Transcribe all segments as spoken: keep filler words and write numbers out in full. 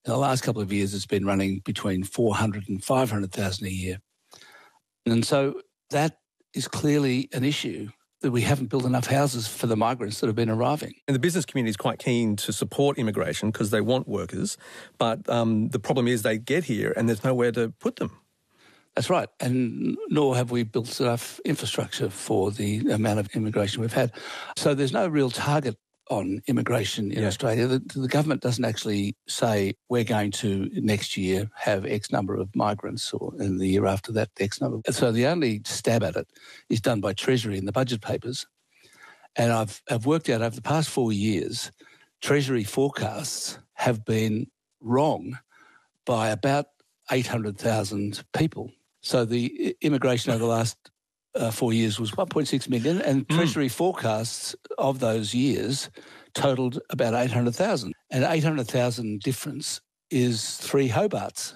In the last couple of years, it's been running between four hundred and five hundred thousand a year. And so that is clearly an issue, that we haven't built enough houses for the migrants that have been arriving. And the business community is quite keen to support immigration because they want workers, but um, the problem is they get here and there's nowhere to put them. That's right, and nor have we built enough infrastructure for the amount of immigration we've had. So there's no real target on immigration in yeah. Australia. The, the government doesn't actually say we're going to next year have X number of migrants, or in the year after that X number. So the only stab at it is done by Treasury in the budget papers. And I've, I've worked out over the past four years, Treasury forecasts have been wrong by about eight hundred thousand people. So the immigration over the last uh, four years was one point six million, and mm. Treasury forecasts of those years totalled about eight hundred thousand. And eight hundred thousand difference is three Hobarts.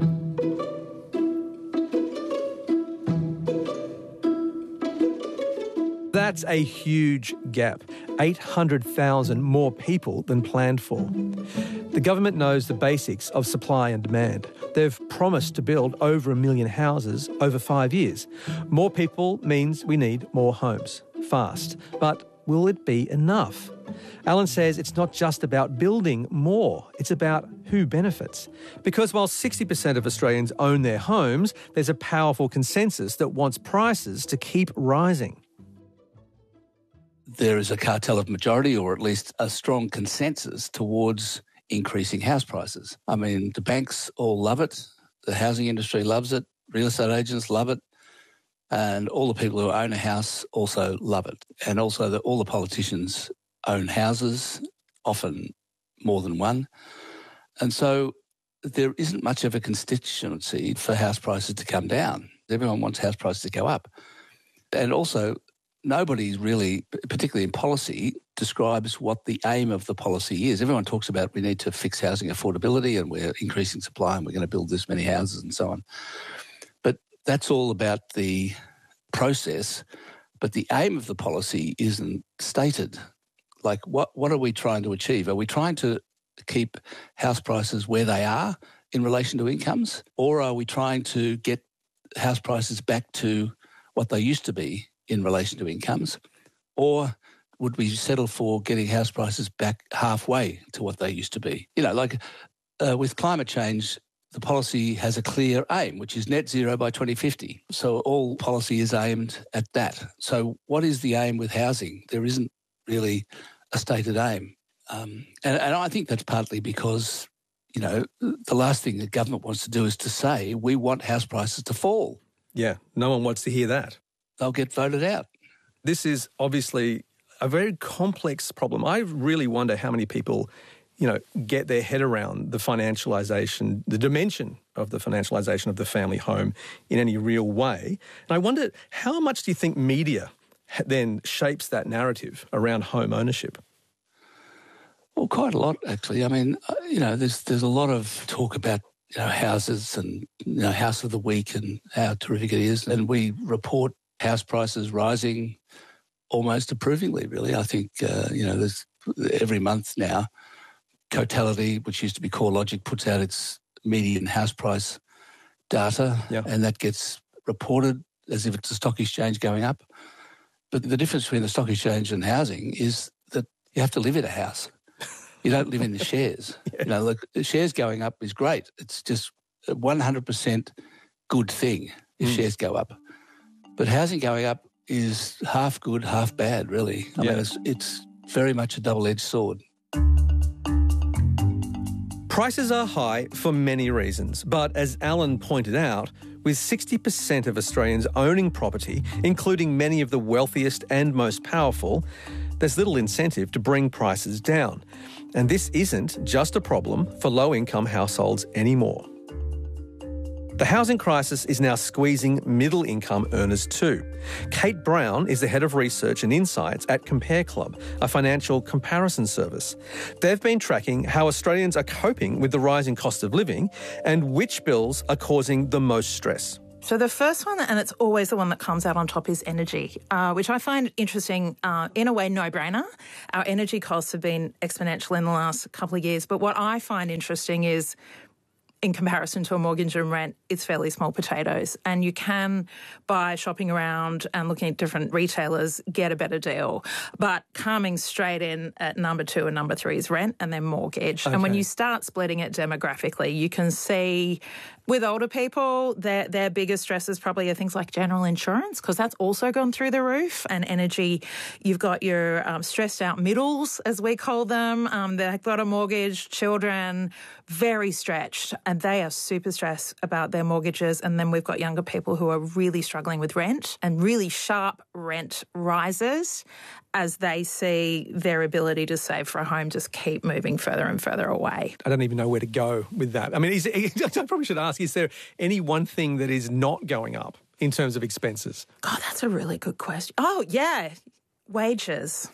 That's a huge gap. eight hundred thousand more people than planned for. The government knows the basics of supply and demand. They've promised to build over a million houses over five years. More people means we need more homes, fast. But will it be enough? Alan says it's not just about building more, it's about who benefits. Because while sixty percent of Australians own their homes, there's a powerful consensus that wants prices to keep rising. There is a cartel of majority, or at least a strong consensus towards increasing house prices. I mean, the banks all love it, the housing industry loves it, real estate agents love it, and all the people who own a house also love it. And also that all the politicians own houses, often more than one. And so there isn't much of a constituency for house prices to come down. Everyone wants house prices to go up. And also, nobody really, particularly in policy, describes what the aim of the policy is. Everyone talks about we need to fix housing affordability and we're increasing supply and we're going to build this many houses and so on. But that's all about the process. But the aim of the policy isn't stated. Like, what, what are we trying to achieve? Are we trying to keep house prices where they are in relation to incomes? Or are we trying to get house prices back to what they used to be in relation to incomes? Or would we settle for getting house prices back halfway to what they used to be? You know, like uh, with climate change, the policy has a clear aim, which is net zero by twenty fifty. So all policy is aimed at that. So what is the aim with housing? There isn't really a stated aim. Um, and, and I think that's partly because, you know, the last thing the government wants to do is to say, we want house prices to fall. Yeah, no one wants to hear that. They'll get voted out. This is obviously a very complex problem. I really wonder how many people, you know, get their head around the financialisation, the dimension of the financialisation of the family home in any real way. And I wonder, how much do you think media then shapes that narrative around home ownership? Well, quite a lot, actually. I mean, you know, there's there's a lot of talk about, you know, houses and, you know, house of the week and how terrific it is. And we report house prices rising almost approvingly, really. I think, uh, you know, there's every month now, Cotality, which used to be CoreLogic, puts out its median house price data, yeah. and that gets reported as if it's a stock exchange going up. But the difference between the stock exchange and housing is that you have to live in a house. You don't live in the shares. yeah. You know, look, shares going up is great. It's just a one hundred percent good thing if mm. shares go up. But housing going up is half good, half bad, really. I yeah. mean, it's, it's very much a double-edged sword. Prices are high for many reasons, but as Alan pointed out, with sixty percent of Australians owning property, including many of the wealthiest and most powerful, there's little incentive to bring prices down. And this isn't just a problem for low-income households anymore. The housing crisis is now squeezing middle-income earners too. Kate Brown is the head of research and insights at Compare Club, a financial comparison service. They've been tracking how Australians are coping with the rising cost of living and which bills are causing the most stress. So the first one, and it's always the one that comes out on top, is energy, uh, which I find interesting, uh, in a way, no-brainer. Our energy costs have been exponential in the last couple of years. But what I find interesting is, in comparison to a mortgage and rent, it's fairly small potatoes. And you can, by shopping around and looking at different retailers, get a better deal. But coming straight in at number two and number three is rent and then mortgage. Okay. And when you start splitting it demographically, you can see with older people, their, their biggest stresses probably are things like general insurance, because that's also gone through the roof, and energy. You've got your um, stressed out middles, as we call them. Um, they've got a mortgage, children, very stretched, and they are super stressed about their mortgages. And then we've got younger people who are really struggling with rent and really sharp rent rises as they see their ability to save for a home just keep moving further and further away. I don't even know where to go with that. I mean, is, I probably should ask, is there any one thing that is not going up in terms of expenses? God, that's a really good question. Oh, yeah, wages.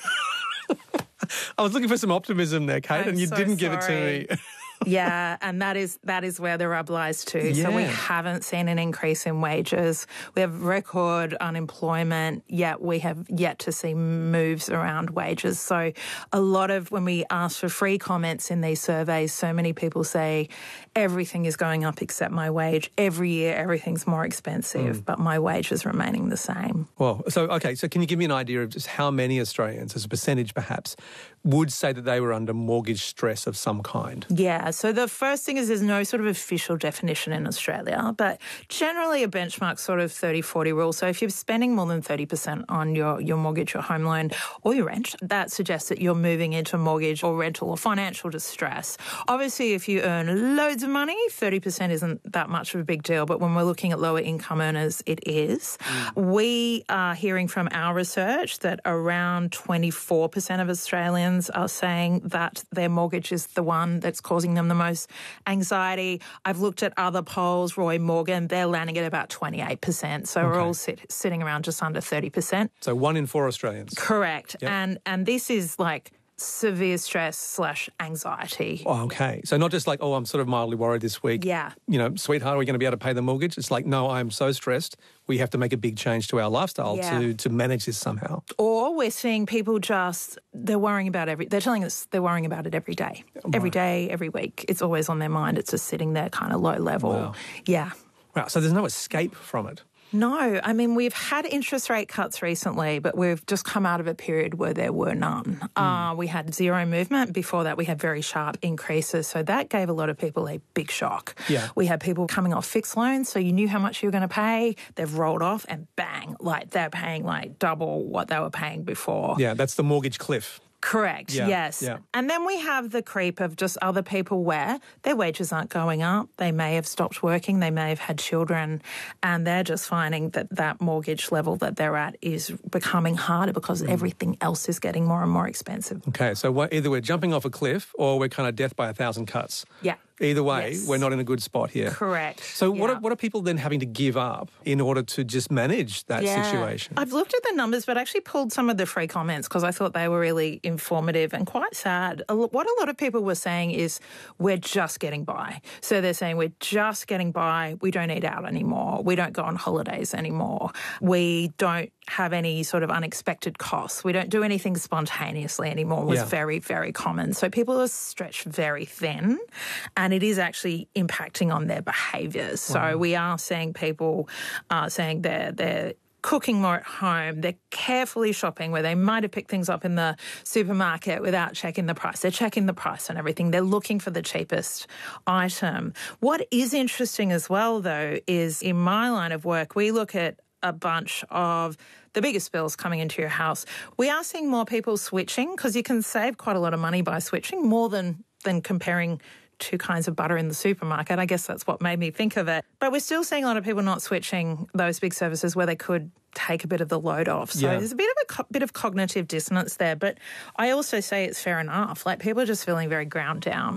I was looking for some optimism there, Kate, I'm and you so didn't give sorry. it to me. Yeah, and that is that is where the rub lies too. Yeah. So we haven't seen an increase in wages. We have record unemployment, yet we have yet to see moves around wages. So a lot of, when we ask for free comments in these surveys, so many people say everything is going up except my wage. Every year everything's more expensive, mm. but my wage is remaining the same. Well, so, okay, so can you give me an idea of just how many Australians, as a percentage perhaps, would say that they were under mortgage stress of some kind? Yeah, so the first thing is there's no sort of official definition in Australia, but generally a benchmark sort of thirty forty rule. So if you're spending more than thirty percent on your, your mortgage or home loan or your rent, that suggests that you're moving into mortgage or rental or financial distress. Obviously, if you earn loads of money, thirty percent isn't that much of a big deal, but when we're looking at lower income earners, it is. Mm. We are hearing from our research that around twenty-four percent of Australians are saying that their mortgage is the one that's causing them the most anxiety. I've looked at other polls, Roy Morgan, they're landing at about twenty-eight percent. So okay. we're all sit, sitting around just under thirty percent. So one in four Australians. Correct. Yep. And and this is like severe stress slash anxiety. Oh, okay. So not just like, oh, I'm sort of mildly worried this week. Yeah. You know, sweetheart, are we going to be able to pay the mortgage? It's like, no, I'm so stressed. We have to make a big change to our lifestyle yeah. to, to manage this somehow. Or we're seeing people just, they're worrying about every, they're telling us they're worrying about it every day. Right. Every day, every week. It's always on their mind. It's just sitting there kind of low level. Wow. Yeah. Wow. So there's no escape from it. No, I mean, we've had interest rate cuts recently, but we've just come out of a period where there were none. Mm. Uh, we had zero movement. Before that, we had very sharp increases. So that gave a lot of people a big shock. Yeah. We had people coming off fixed loans, so you knew how much you were going to pay. They've rolled off and bang, like they're paying like double what they were paying before. Yeah, that's the mortgage cliff. Correct, yeah, yes. Yeah. And then we have the creep of just other people where their wages aren't going up. They may have stopped working. They may have had children, and they're just finding that that mortgage level that they're at is becoming harder because mm. everything else is getting more and more expensive. Okay, so what, either we're jumping off a cliff or we're kind of death by a thousand cuts. Yeah. Either way, yes. we're not in a good spot here. Correct. So yeah. what are, what are people then having to give up in order to just manage that yeah. situation? I've looked at the numbers, but actually pulled some of the free comments because I thought they were really informative and quite sad. What a lot of people were saying is we're just getting by. So they're saying we're just getting by. We don't eat out anymore. We don't go on holidays anymore. We don't have any sort of unexpected costs. We don't do anything spontaneously anymore was yeah. very, very common. So people are stretched very thin, and it is actually impacting on their behaviours. Wow. So we are seeing people uh, saying they're, they're cooking more at home. They're carefully shopping where they might have picked things up in the supermarket without checking the price. They're checking the price and everything. They're looking for the cheapest item. What is interesting as well, though, is in my line of work, we look at a bunch of the biggest bills coming into your house. We are seeing more people switching because you can save quite a lot of money by switching, more than, than comparing two kinds of butter in the supermarket. I guess that's what made me think of it. But we're still seeing a lot of people not switching those big services where they could take a bit of the load off. So yeah. there's a bit of a co- bit of cognitive dissonance there. But I also say it's fair enough. Like, people are just feeling very ground down.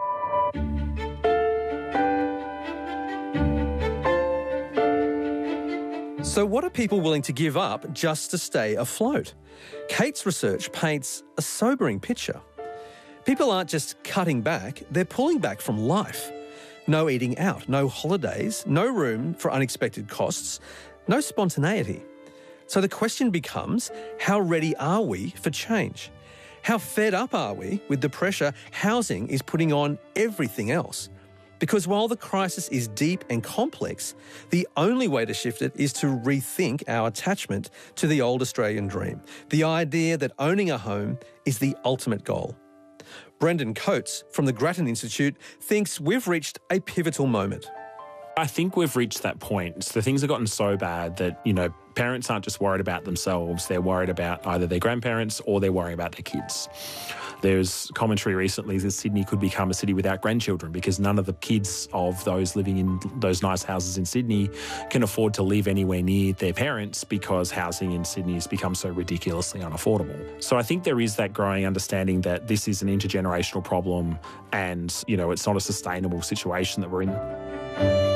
So what are people willing to give up just to stay afloat? Kate's research paints a sobering picture. People aren't just cutting back, they're pulling back from life. No eating out, no holidays, no room for unexpected costs, no spontaneity. So the question becomes, how ready are we for change? How fed up are we with the pressure housing is putting on everything else? Because while the crisis is deep and complex, the only way to shift it is to rethink our attachment to the old Australian dream, the idea that owning a home is the ultimate goal. Brendan Coates from the Grattan Institute thinks we've reached a pivotal moment. I think we've reached that point. So things have gotten so bad that, you know, parents aren't just worried about themselves, they're worried about either their grandparents or they're worrying about their kids. There's commentary recently that Sydney could become a city without grandchildren because none of the kids of those living in those nice houses in Sydney can afford to live anywhere near their parents because housing in Sydney has become so ridiculously unaffordable. So I think there is that growing understanding that this is an intergenerational problem and, you know, it's not a sustainable situation that we're in.